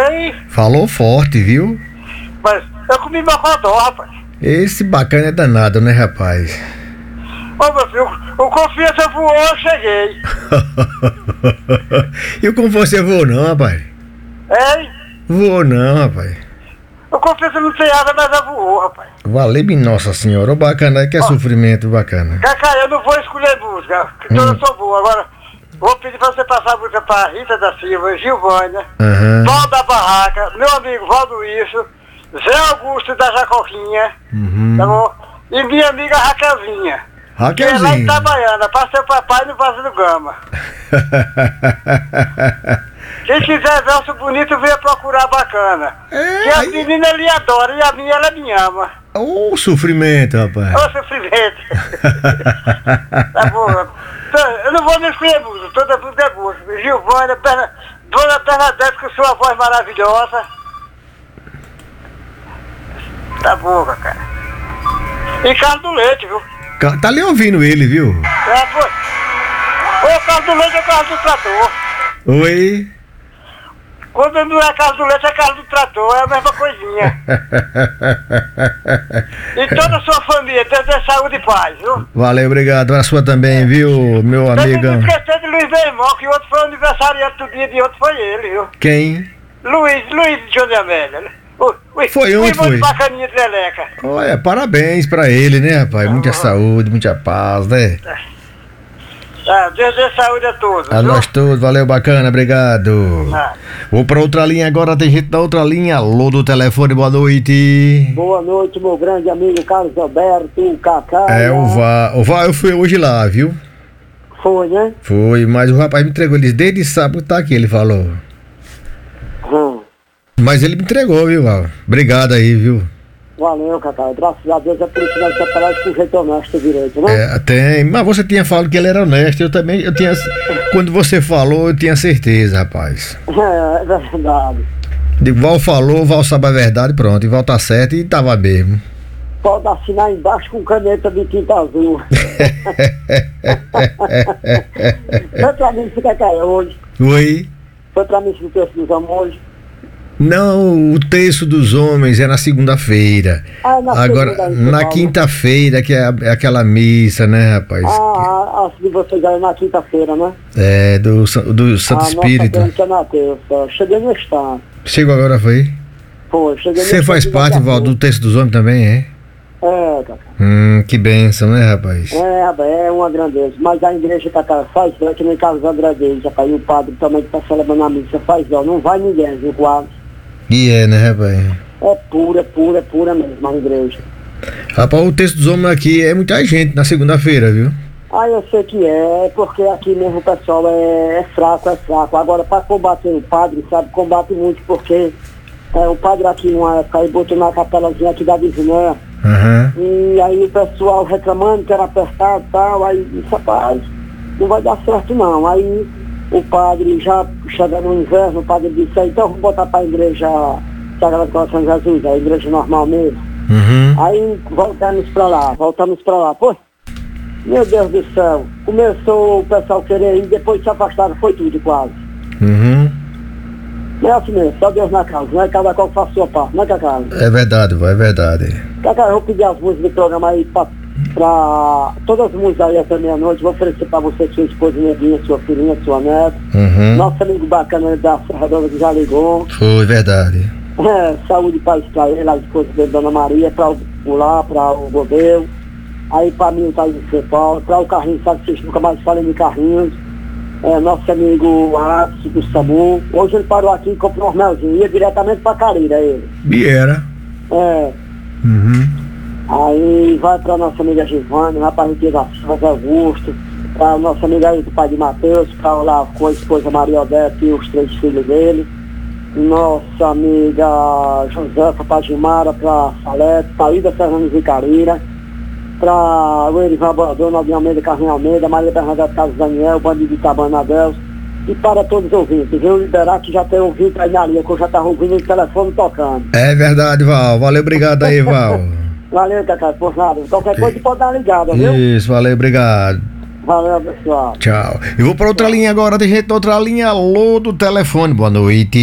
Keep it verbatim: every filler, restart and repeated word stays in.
Ei, Falou forte, viu? mas eu comi mocotó, rapaz. Esse bacana é danado, né, rapaz? Ô, meu filho, o Confiança voou, eu cheguei. E o como você voou não, rapaz? Ei, Voou não, rapaz. o Confiança não tem água, mas ela voou, rapaz. Valeu-me Nossa Senhora, o bacana que é Ó. sofrimento bacana. Cacá, eu não vou escolher música, que todas são boas. Agora, vou pedir pra você passar a música pra Rita da Silva, Gilvânia, Aham. Val da Barraca, meu amigo Valdo Isso, Zé Augusto da Jacoquinha, Uhum. tá bom? E minha amiga Raquelzinha, que é lá em Raquelzinho. Itabaiana, pra seu papai no Vaso do Gama. Quem quiser verso bonito, venha procurar bacana. É, Que as aí- meninas ele adora e a minha ela me ama. Ô, sofrimento, rapaz. Ô sofrimento. Tá bom. Então, eu não vou me escolher música, toda música é boa. Gilvânia, Berna, Dona Bernadette com sua voz maravilhosa. Tá bom, cara. E Carlos do Leite, viu? Ca- Tá ali ouvindo ele, viu? É, pô. Ô, Carlos do Leite é Carlos do Trator. Oi. Quando não é Carlos do Leite, é Carlos do Trator, é a mesma coisinha. E toda a sua família, Deus dê saúde e paz, viu? Valeu, obrigado. Pra sua também, viu, meu Você amigo? não esquecer de Luiz meu irmão, que outro foi o aniversariante do dia de outro foi ele, viu? Quem? Luiz, Luiz de Johnny Amélia. né? O, o, Foi o onde irmão foi? de bacaninha de Leleca. Olha, parabéns pra ele, né, rapaz? Muita saúde, muita paz, né? Ah, Deus dê saúde a todos, A viu? nós todos, valeu, bacana, obrigado. Ah. Vou pra outra linha agora, tem gente na outra linha. Alô do telefone, boa noite. Boa noite, meu grande amigo Carlos Alberto, o Cacá. É, o Vá. O Vá, eu fui hoje lá, viu? Foi, né? Foi, mas o rapaz me entregou, ele disse, desde sábado tá aqui, ele falou. Hum. Mas ele me entregou, viu, Vá? Obrigado aí, viu? Valeu, Cacá. Graças a Deus é por isso que nós separamos com jeito honesto direito, né? É, tem, mas você tinha falado que ele era honesto, eu também, eu tinha, quando você falou, eu tinha certeza, rapaz. É, é verdade. De Val falou, Val sabe a verdade, pronto, e Val tá certo e tava mesmo. Pode assinar embaixo com caneta de tinta azul. Foi pra mim que Cacá é hoje. Oi? Foi pra mim que o texto dos amores. Não, o texto dos homens é na segunda-feira. Ah, na Agora, segunda, aí, na Paulo. quinta-feira, que é, a- é aquela missa, né, rapaz? Ah, ah, acho que você ganhou na quinta-feira, né? É, do, Sa- do Santo Ah, Espírito. nossa, que é na terça. Cheguei no estado. Chegou agora, foi? Foi, cheguei no Você faz estado parte, da Val, do terça. texto dos homens também, é? É, Cacá. Hum, que bênção, né, rapaz? É, rapaz, é uma grandeza. Mas a igreja que a cara faz, é que nem Carlos André Deus, rapaz, e o padre também que tá celebrando a missa faz, ó, não vai ninguém, viu, quase. E é, né, rapaz? É pura, é pura, é pura mesmo a igreja. Rapaz, o texto dos homens aqui é muita gente na segunda-feira, viu? Ah, eu sei que é, porque aqui mesmo o pessoal é, é fraco, é fraco. Agora, para combater o padre, sabe, combate muito, porque é, o padre aqui, uma época, aí botou na capelazinha aqui da Diviné, Aham. e aí o pessoal reclamando que era apertado e tal, aí disse, rapaz, não vai dar certo não. Aí o padre já chega no inverno, o padre disse, "Ah, então vamos botar para a igreja Sagrado Coração de Jesus, a igreja normal mesmo." Uhum. Aí voltamos pra lá, voltamos pra lá. Pô, meu Deus do céu, começou o pessoal querer ir, depois se afastaram, foi tudo quase. Uhum. Não é assim mesmo, só Deus na causa, não é cada qual que faz a sua parte, não é, Cacá? É verdade, Val, é verdade. Cacá, eu vou pedir as músicas do programa aí pra, pra todas as músicas aí essa meia-noite, vou oferecer pra você, sua esposa, Neguinha, sua filhinha, sua neta. Uhum. Nosso amigo bacana da Serra Dona que já ligou. Foi verdade. É, saúde e paz pra ele, a esposa dele, Dona Maria, pra o Pular, pra o Godeu. Aí pra mim, tá em São Paulo, pra o Carrinhos, sabe que vocês nunca mais falam de Carrinhos. É, nosso amigo Atos do Samu. Hoje ele parou aqui e comprou um melzinho, ia diretamente pra Carira, ele. E era. É, Uhum. aí vai pra nossa amiga Giovanni, lá pra Riqueza da Silva, Augusto, pra nossa amiga aí do pai de Mateus, pra lá com a esposa Maria Odete e os três filhos dele. Nossa amiga Josefa, pra Gilmara, pra Salete, pra Ida Fernandes e Carira, pra o Erivan Bordô, Naldinho Almeida, Carlinhos Almeida, Maria Bernadette Carlos Daniel, Bandido de Itabana Deus, e para todos os ouvintes, viu? Liberar que já tem ouvinte aí na linha, que eu já tava ouvindo o telefone tocando. É verdade, Val. Valeu, obrigado aí, Val. Valeu, Cacá, por nada. Qualquer coisa pode dar uma ligada, viu? Isso, valeu, obrigado. Valeu, pessoal. Tchau. Eu vou pra outra linha agora, tem gente na outra linha. Alô do telefone, boa noite.